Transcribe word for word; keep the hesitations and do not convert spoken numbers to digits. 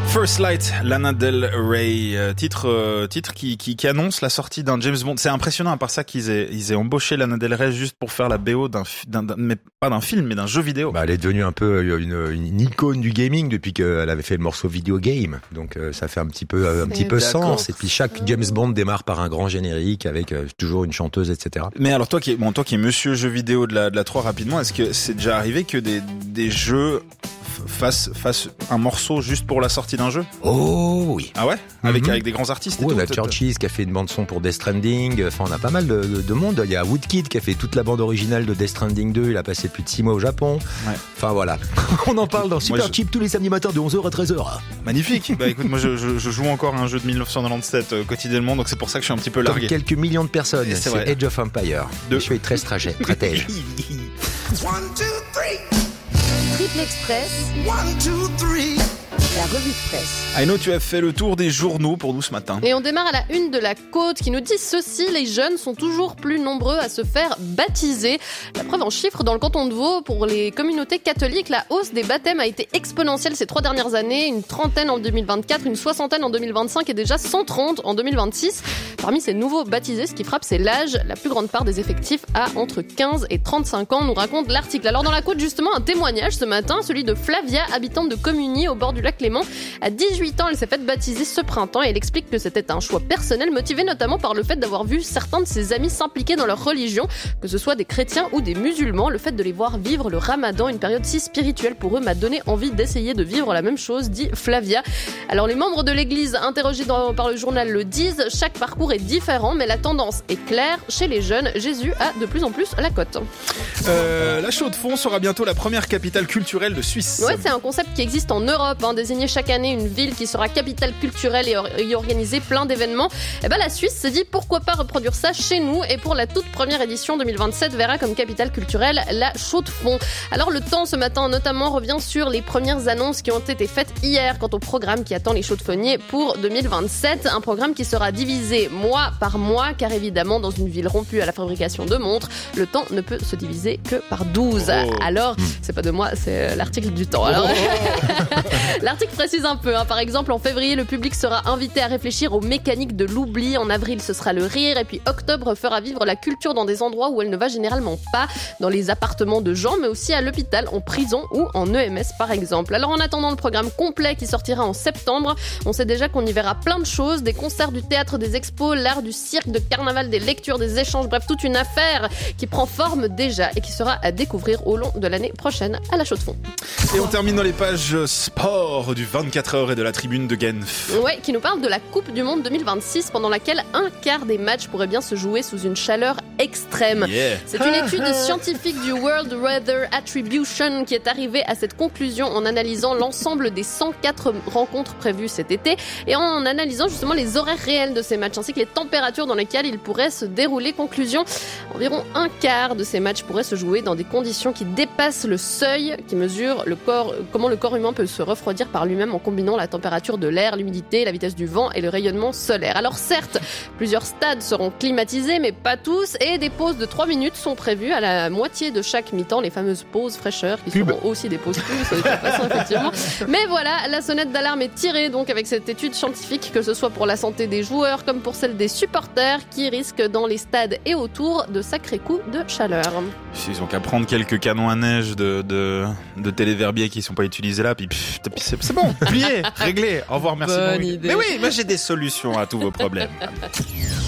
First Light, Lana Del Rey, euh, titre euh, titre qui, qui qui annonce la sortie d'un James Bond. C'est impressionnant à part ça qu'ils aient ils aient embauché Lana Del Rey juste pour faire la B O d'un, d'un, d'un mais pas d'un film mais d'un jeu vidéo. Bah elle est devenue un peu une, une icône du gaming depuis qu'elle avait fait le morceau Video Game. Donc euh, ça fait un petit peu un petit peu sens. Et puis chaque James Bond démarre par un grand générique avec euh, toujours une chanteuse, et cetera. Mais alors toi qui est bon toi qui est monsieur jeu vidéo de la de la trois rapidement, est-ce que c'est déjà arrivé que des des jeux fasse fasse un morceau juste pour la sortie d'un jeu? Oh oui. Ah ouais? Avec mm-hmm. avec des grands artistes et oui, tout. On a Churchill qui a fait une bande son pour Death Stranding. Enfin, on a pas mal de, de, de monde. Il y a Woodkid qui a fait toute la bande originale de Death Stranding deux. Il a passé plus de six mois au Japon. Ouais. Enfin voilà. On en parle dans Super moi, Cheap je... tous les samedis matins de onze heures à treize heures. Magnifique. Bah écoute, moi je, je, je joue encore à un jeu de dix-neuf cent quatre-vingt-dix-sept euh, quotidiennement, donc c'est pour ça que je suis un petit peu largué. Comme quelques millions de personnes. C'est, c'est Age of Empire. De... Je suis très stratège. Stratège. One, two, three. Triple Express. One, two, three. La revue de presse. Aino, tu as fait le tour des journaux pour nous ce matin. Et on démarre à la une de la Côte qui nous dit ceci: les jeunes sont toujours plus nombreux à se faire baptiser. La preuve en chiffres, dans le canton de Vaud, pour les communautés catholiques, la hausse des baptêmes a été exponentielle ces trois dernières années. Une trentaine en deux mille vingt-quatre, une soixantaine en deux mille vingt-cinq et déjà cent trente en deux mille vingt-six. Parmi ces nouveaux baptisés, ce qui frappe, c'est l'âge. La plus grande part des effectifs a entre quinze et trente-cinq ans, nous raconte l'article. Alors dans la Côte, justement, un témoignage ce matin, celui de Flavia, habitante de Comugny au bord du lac Léman. À dix-huit ans, elle s'est faite baptiser ce printemps et elle explique que c'était un choix personnel motivé notamment par le fait d'avoir vu certains de ses amis s'impliquer dans leur religion, que ce soit des chrétiens ou des musulmans. Le fait de les voir vivre le ramadan, une période si spirituelle pour eux, m'a donné envie d'essayer de vivre la même chose, dit Flavia. Alors les membres de l'église interrogés dans, par le journal le disent, chaque parcours est différent mais la tendance est claire. Chez les jeunes, Jésus a de plus en plus la cote. Euh, la Chaux-de-Fonds sera bientôt la première capitale culturelle de Suisse. Ouais, c'est un concept qui existe en Europe, hein, désigner chaque année une ville qui sera capitale culturelle et or- y organiser plein d'événements. Et ben la Suisse s'est dit pourquoi pas reproduire ça chez nous, et pour la toute première édition deux mille vingt-sept verra comme capitale culturelle la Chaux-de-Fonds. Alors le temps ce matin notamment revient sur les premières annonces qui ont été faites hier quant au programme qui attend les Chaux-de-Fonniers pour deux mille vingt-sept, un programme qui sera divisé mois par mois car évidemment dans une ville rompue à la fabrication de montres, le temps ne peut se diviser que par douze. Oh. Alors, c'est pas de moi, c'est l'article du temps. Alors, oh. L'article précise un peu, hein. Par exemple, en février, le public sera invité à réfléchir aux mécaniques de l'oubli. En avril, ce sera le rire. Et puis octobre fera vivre la culture dans des endroits où elle ne va généralement pas, dans les appartements de gens, mais aussi à l'hôpital, en prison ou en E M S par exemple. Alors en attendant le programme complet qui sortira en septembre, on sait déjà qu'on y verra plein de choses, des concerts, du théâtre, des expos, l'art du cirque, de carnaval, des lectures, des échanges, bref, toute une affaire qui prend forme déjà et qui sera à découvrir au long de l'année prochaine à la Chaux-de-Fonds. Et on termine dans les pages sport du vingt-quatre heures et de la tribune de Genf. Ouais, qui nous parle de la Coupe du Monde deux mille vingt-six, pendant laquelle un quart des matchs pourraient bien se jouer sous une chaleur extrême. Yeah. C'est une étude scientifique du World Weather Attribution qui est arrivée à cette conclusion en analysant l'ensemble des cent quatre rencontres prévues cet été et en analysant justement les horaires réels de ces matchs ainsi que les températures dans lesquelles ils pourraient se dérouler. Conclusion, environ un quart de ces matchs pourraient se jouer dans des conditions qui dépassent le seuil qui mesure le corps, comment le corps humain peut se refroidir par lui-même en combinant la température de l'air, l'humidité, la vitesse du vent et le rayonnement solaire. Alors certes, plusieurs stades seront climatisés, mais pas tous, et des pauses de trois minutes sont prévues à la moitié de chaque mi-temps, les fameuses pauses fraîcheur, qui Pub. seront aussi des pauses pubs, de toute façon, effectivement. Mais voilà, la sonnette d'alarme est tirée donc avec cette étude scientifique, que ce soit pour la santé des joueurs comme pour celle des supporters qui risquent dans les stades et autour de sacrés coups de chaleur. Ils ont qu'à prendre quelques canons à neige de, de, de téléverbier qui ne sont pas utilisés là, puis pff, c'est, c'est bon, plié, réglé, au revoir, merci. Bonne bon idée. Mais oui, moi j'ai des solutions à tous vos problèmes.